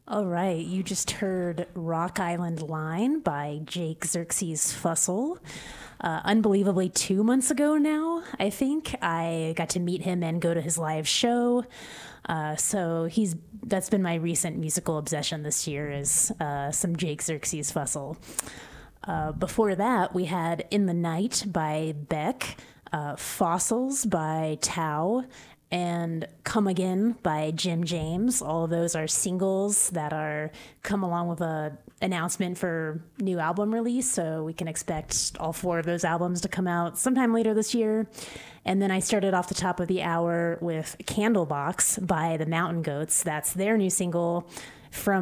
All right, you just heard Rock Island Line by Jake Xerxes Fussell. Unbelievably, 2 months ago now, I think, I got to meet him and go to his live show. So he's that's been my recent musical obsession this year is some Jake Xerxes Fussell. Before that, we had In the Night by Beck, Fossils by Tao, and Come Again by Jim James. All of those are singles that are come along with a announcement for new album release, so we can expect all four of those albums to come out sometime later this year. And then I started off the top of the hour with Candlebox by the Mountain Goats. That's their new single from